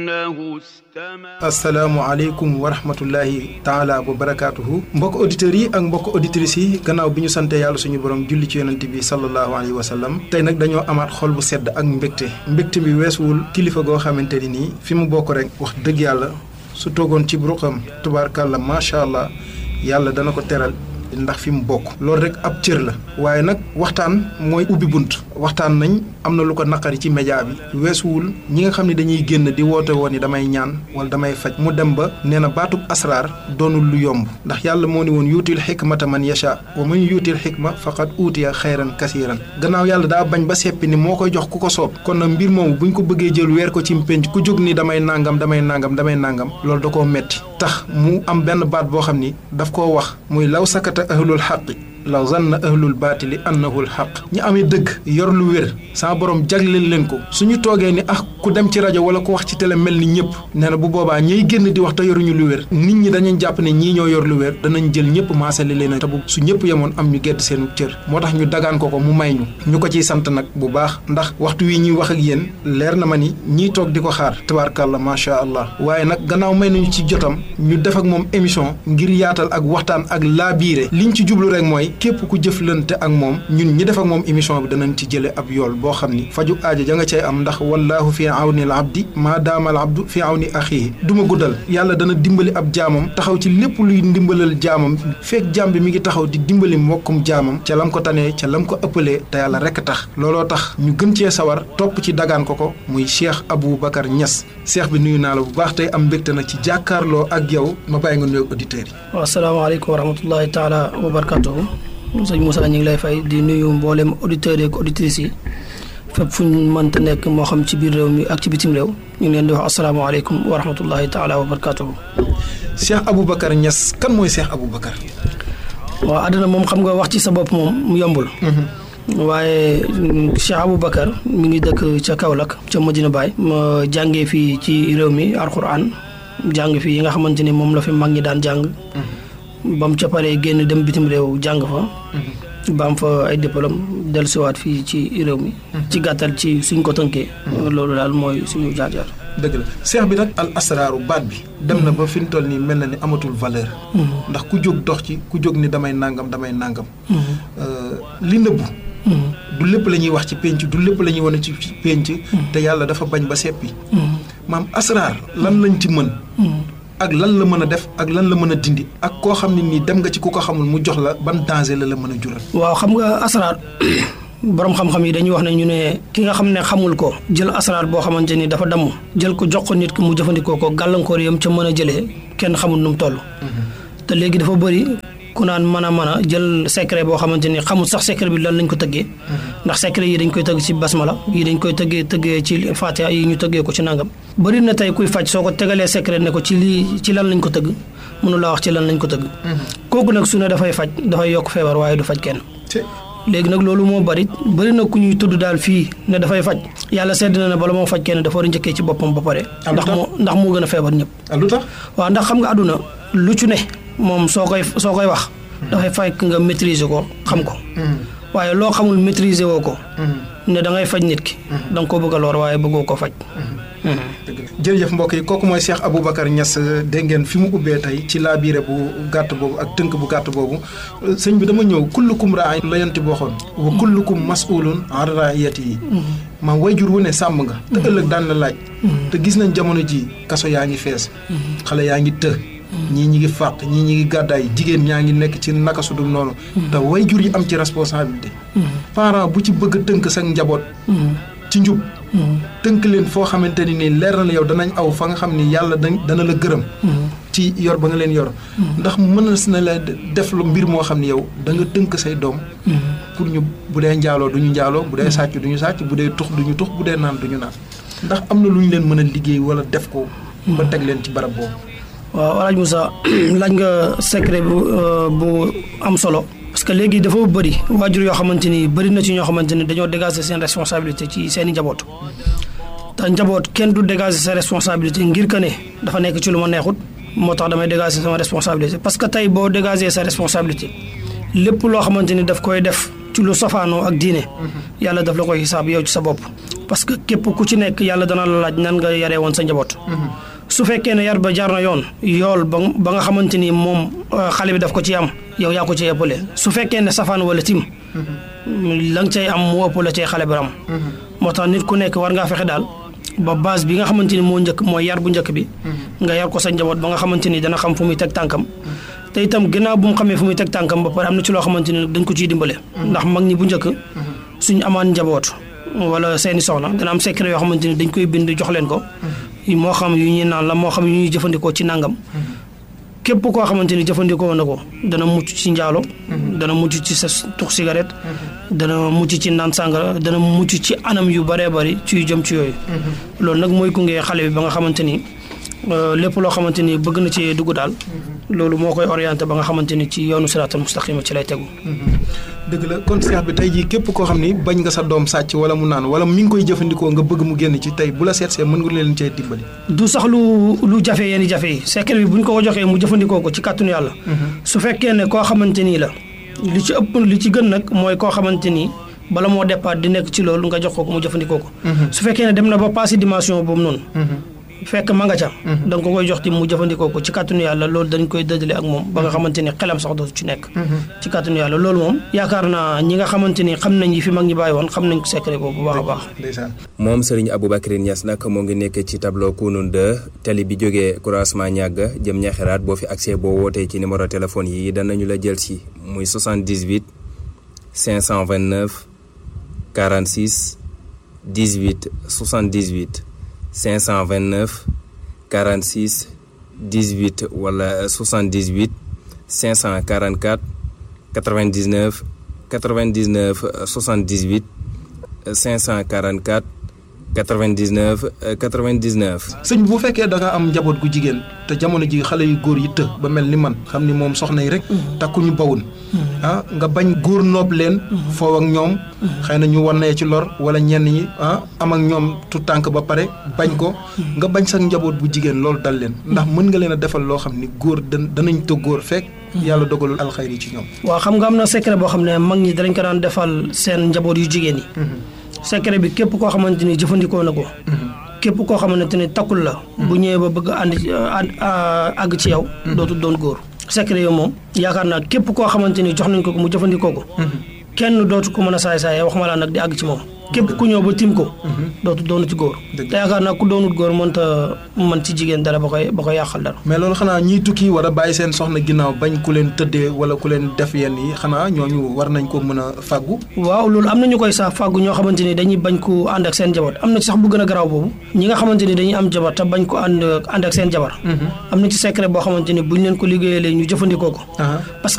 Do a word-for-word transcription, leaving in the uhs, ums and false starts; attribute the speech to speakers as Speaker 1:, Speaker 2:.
Speaker 1: asalaamaaleykum wa rahmatullahi taala wa barakaatuhu mbokk auditeurs yi ak mbokk auditrices yi gannaaw bi ñu sante yàlla suñu borom julli ci yonent bi sallallahu alayhi wa sallam tey nag dañoo amaat xol bu sedd ak mbégte mbégte bi weesuwul kilifa goo xamante ni nii fi mu bokk rek wax dëgg yàlla su toogoon ci ruqam tubaarkàlla macha allah yàlla dana ko teral ndax fi mu bokk loolu rek ab cër la waaye nag waxtaan mooy ubbi bunt waxtaan nañ am na lu ko naqari ci média bi weesuwul ñi nga xam ne dañuy génn di woote woon ni damay ñaan wala damay faj mu dem ba nee na baatub asraar doonul lu yomb ndax yàlla moo ni woon yuutil xikmata man yasha wa man yuutil xikma faqad uutiya xayran kasiiran gannaaw yàlla daa bañ ba seppi ni moo koy jox ku ko soob kon nag mbir moomu buñ ko bëggee jël weer ko ci mpénc ku jóg ni damay nangam damay nangam damay nangam loolu da koo metti tax mu am benn baat boo xam ni daf koo wax muy law sakata ahlul xaqi la zanna ahlul baatili annahu lxaq ñi amee dëgg yor lu wér sama borom jagleel leen ko suñu toogee ni ah ku dem ci rajo wala ku wax ci télé mel ni ñëpp nee na bu boobaa ñiy génn di wax te yoruñu lu wér nit ñi dañuy jàpp ne ñii ñoo yor lu wér danañ jël ñëpp maasale leen te bu su ñëpp yemoon am ñu gedd seenu cër moo tax ñu dagaan ko ko mu may ñu ñu ko ciy sant nag bu baax ndax waxtu wi ñuy wax ak yéen leer na ma ni ñiy toog di ko xaar tabaarkàlla macha allah waaye nag gannaaw may nañu ci jotam ñu def ak moom émission ngir yaatal ak waxtaan ak laabiire liñ ci jublu rek mooy képp ku jëflante ak moom ñun ñi def ak moom émission bi danañ ci jële ab yool boo xam ni faju aaja ja nga cay am ndax wallaahu fi awni al abdi maa daama al abdu fi awni axihi duma guddal yàlla dana dimbali ab jaamam taxaw ci lépp luy ndimbalal jaamam fekk jaam bi mi ngi taxaw di dimbali mbokkum jaamam ca lam ko tanee ca lam ko ëppalee te yàlla rekk tax looloo tax ñu gën cee sawar topp ci dagaan ko ko muy Cheikh Aboubacar Niass Cheikh bi nuyu naa la bu baax tey am mbégte nag ci jàkkaarloo ak yow ma bàyyi nga nuyoog auditeurs yi.
Speaker 2: waaw asalaamaaleykum wa rahmatullahi taala wa barakatuhu sëñ Moussa ñu ngi lay fay di nuyu mboolem auditeurs yi ak auditrices yi fépp fu ñu mënta nekk moo xam ci biir réew mi ak ci bitim réew ñu ngi leen di wax asalaamaaleykum wa rahmatullahi taala wa barakatuhu.
Speaker 1: Cheikh Aboubacar Niass kan mooy Cheikh Aboubacar.
Speaker 2: waaw àdduna moom xam nga wax ci sa bopp moom mu yombul. waaye Cheikh Aboubacar mi ngi dëkk ca Kaolack ca Medina Baye. ma jàngee fii ci réew mi alxuraan jàng fii yi nga xamante ni moom la fi mag ñi daan jàng. ba mu ca paree génn dem bitim réew jàng fa. ba am fa ay diplôme dellusiwaat fii ci réew mi. ci gàttal ci suñ ko tënkee. loolu daal mooy suñu jaar-jaar.
Speaker 1: dëgg la seex bi nag al asraaru baat bi. dem na ba fi mu toll nii mel na ni amatul valeur. ndax ku jóg dox ci ku jóg ni damay nangam damay nangam. li nëbbu. du lépp la ñuy wax ci penc du lépp la ñuy wane ci penc. te yàlla dafa bañ ba seppi. maam asraar lan lañ ci mën. ak lan la mën a def ak lan la mën a dindi ak koo xam ne nii dem nga ci ku ko xamul mu jox la ban danger la la mën a jural.
Speaker 2: waaw xam nga asraar borom xam-xam yi dañuy wax ne ñu ne ki nga xam ne xamul ko jël asraar boo xamante ni dafa damm jël ko jox ko nit ki mu jëfandikoo ko gàllankoor yam ca mën a jëlee kenn xamul nu mu toll. te léegi dafa bëri ku naan mën a mën a jël secret boo xamante ni xamul sax secret bi lan lañ ko tëggee. ndax secret yi dañ koy tëgg ci basmala yi dañ koy tëggee tëggee ci fatiha yi ñu tëggee ko ci nangam. bëri na tey kuy faj soo ko tegalee secret ne ko ci lii ci lan lañ ko tëgg mënu laa wax ci lan lañ ko tëgg. kooku nag su ne dafay faj dafay yokk feebar waaye du faj kenn. léegi nag loolu moo bëri bëri na ku ñuy tudd daal fii ne dafay faj yàlla sedd na ne bala moo faj kenn dafa war a njëkkee ci boppam ba pare. ndax moo ndax moo gën a feebar ñëpp.
Speaker 1: lu tax
Speaker 2: waaw ndax xam nga àdduna lu ci ne moom soo koy soo koy wax. dafay fekk nga maîtriser ko xam ko. waaye loo xamul maîtriser woo ko. ne da ngay faj nit ki. da nga ko bëgg a lor waaye bëggoo ko faj.
Speaker 1: jërëjëf mbokk yi kooku mooy Cheikh Aboubacar Niass dégg ngeen fi mu ubbee tey ci laabiire bu gàtt boobu ak tënk bu gàtt boobu sëñ bi dama ñëw kullukum raa'in la yonent bi waxoon wa kullukum mas'ulun an raa'iyatihi maam wayjur wu ne sàmm nga te ëllëg daan la laaj te gis nañ jamono ji kaso yaa ngi fees xale yaa ngi të ñii ñi ngi fàq ñii ñi ngi gàddaay jigéen ñaa ngi nekk ci naka su dul noonu te wayjur yi am ci responsabilité parent bu ci bëgg tënk sa njaboot ci njub tënk leen foo xamante ni nii leer na la yow danañ aw fa nga xam ni yàlla dana la gërëm ci yor ba nga leen yor ndax mën na la def lu mbir moo xam ne yow da nga tënk say doom pour ñu bu dee njaaloo du ñu njaaloo bu dee sàcc du ñu sàcc bu dee tux du ñu tux bu dee naan du ñu naan ndax am na lu ñu leen mën a liggéey wala def ko ba teg leen ci barab boobu.
Speaker 2: waaw Alaaji Moussa laaj nga secret bu bu am solo parce que léegi dafa bëri waajur yoo xamante ni bëri na ci ñoo xamante ni dañoo dégager seen responsabilité ci seen i njaboot te njaboot kenn du dégager sa responsabilité ngir que ne dafa nekk ci lu ma neexut moo tax damay dégager sama responsabilité parce que tey boo dégager sa responsabilité lépp loo xamante ni daf koy def ci ci lu safaanoo ak diine yàlla daf la koy xisaab yow ci sa bopp parce que képp ku ci nekk yàlla dana la laaj nan nga yaree woon sa njaboot su fekkee ne yar ba jaar na yoon yool ba ba nga xamante ni moom xale bi daf ko ci am yow yaa ko ci ëppale su fekkee ne safaan wala tim la nga cay am mu ëpp la cay xale bi am moo tax nit ku nekk war ngaa fexe daal ba base bi nga xamante ni moo njëkk mooy yar bu njëkk bi nga yar ko sa njaboot ba nga xamante ni dana xam fu muy teg tànkam te itam gannaaw bu mu xamee fu muy teg tànkam ba pare am na ci loo xamante ni dañ ko ciy dimbale ndax mag ñi bu njëkk suñu amaan njaboot wala seeni soxna dana am secret yoo xamante ni dañ koy bind jox leen ko moo xam yu ñuy naan la moo xam yu ñuy jëfandikoo ci nangam képp koo xamante ni jëfandikoo na ko dana mucc ci njaalo dana mucc ci sa tux cigarette dana mucc ci naan sàngara dana mucc ci anam yu bëree bëri ci yu jëm ci yooyu loolu nag mooy gunge xale bi ba nga xamante ni lépp loo xamante ni bëgg na ci dugg daal loolu moo koy orienté ba nga xamante ni ci yoonu siraatal mustaqima ci lay tegu
Speaker 1: dëgg la kon seex bi tey jii képp koo xam ni bañ nga sa doom sàcc wala mu naan wala mi ngi koy jëfandikoo nga bëgg mu génn ci tey bu la seet see mën nga leen cee dimbali
Speaker 2: du sax lu lu jafe yenn jafe yi secret bi bu ñu ko ko joxee mu jëfandikoo ko ci kàttanu yàlla su fekkee ne koo xamante nii la li ci ëpp li ci gën nag mooy koo xamante nii bala moo départ di nekk ci loolu nga jox ko ko mu jëfandikoo ko su fekkee ne dem na ba passé dimension boobu noonu fekk ma nga ca da nga ko koy jox ti mu jëfandikoo ko ci kàttanu yàlla loolu dañ koy dëddale ak moom ba nga xamante ni xelam sax dootu ci nekk ci kàttanu yàlla loolu moom yaakaar naa ñi nga xamante ni xam nañ yi fi mag ñi bàyyi woon xam nañ ko secret boobu bu baax a baax
Speaker 3: moom Serigne Aboubacry Niass nag moo ngi nekk ci tableau Kounoune deux tali bi jógee croisement ñàgg jëm ñaxeraat boo fi accès boo wootee ci numéro téléphone yi danañu la jël si muy soixante-dix-huit cinq cent vingt-neuf quarante-six dix-huit soixante-dix-huit cinq cent vingt-neuf quarante-six dix-huit wala soixante-dix-huit cinq cent quarante-quatre quatre-vingt-dix-neuf quatre-vingt-dix-neuf soixante-dix-huit cinq cent quarante-quatre quatre-vingt-dix-neuf quatre-vingt-dix-neuf.
Speaker 1: sëñ bu fekkee da nga am njaboot gu jigéen te jamono ji xale yu góor yi të ba mel ni man xam ni moom soxna yi rek takkuñu bawun ah nga bañ góor noob leen foow ak ñoom xëy na ñu wannee ci lor wala ñenn ñi ah am ak ñoom tu tànk ba pare bañ ko nga bañ sax njaboot bu jigéen loolu dal leen ndax mën nga leen a defal loo xam ni góor da danañ të góor fekk yàlla dogalul alxayri ci ñoom.
Speaker 2: waaw xam nga am na secret boo xam ne mag ñi danañ ko daan defal seen njaboot yu jigéen yi. secret bi képp koo xamante ni jëfandikoo na ko. képp koo xamante ni takkul la. bu ñëwee ba bëgg a ànd àgg ci yow. dootul doon góor. secret yooyu moom yaakaar naa képp koo xamante ni jox nañ ko ko mu jëfandikoo ko. kenn dootu ko mën a saay saay wax ma laa nag di àgg ci moom. képp ku ñëw ba tim ko. dootu doonu ci góor. te yaakaar naa ku doonut góor mënta mën ci jigéen dara ba koy ba koy yàqal dara.
Speaker 1: mais loolu xanaa ñiy tukki war a bàyyi seen soxna ginnaaw bañ ku leen tëddee wala ku leen def yenn yi xanaa ñooñu war nañ ko mën a fàggu.
Speaker 2: waaw loolu am na ñu koy sax fàggu ñoo xamante ni dañuy bañ ko ànd ak seen jabar am na ci sax bu gën a garaaw boobu ñi nga xamante ni dañuy am jabar te bañ ko ànd ànd ak seen jabar. am na ci secret boo xamante ni buñ leen ko liggéeyalee ñu jëfandikoo ko. parce que